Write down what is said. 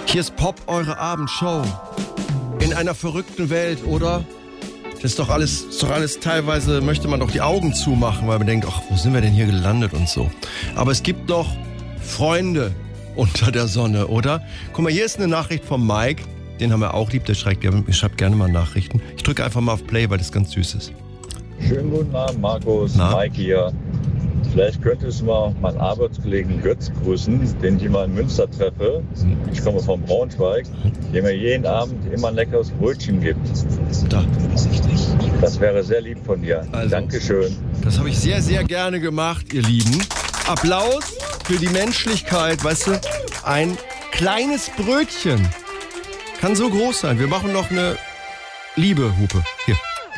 Hier ist Pop, eure Abendshow. In einer verrückten Welt, oder? Das ist doch alles teilweise, möchte man doch die Augen zumachen, weil man denkt, ach, wo sind wir denn hier gelandet und so. Aber es gibt doch Freunde unter der Sonne, oder? Guck mal, hier ist eine Nachricht von Mike. Den haben wir auch lieb, der schreibt gerne mal Nachrichten. Ich drücke einfach mal auf Play, weil das ganz süß ist. Schönen guten Abend, Markus. Mike hier. Vielleicht könntest du mal meinen Arbeitskollegen Götz grüßen, den ich immer in Münster treffe. Ich komme vom Braunschweig, dem er jeden Abend immer ein leckeres Brötchen gibt. Da. Das wäre sehr lieb von dir. Also, Dankeschön. Das habe ich sehr, sehr gerne gemacht, ihr Lieben. Applaus für die Menschlichkeit, weißt du? Ein kleines Brötchen kann so groß sein. Wir machen noch eine Liebe-Hupe. Hier.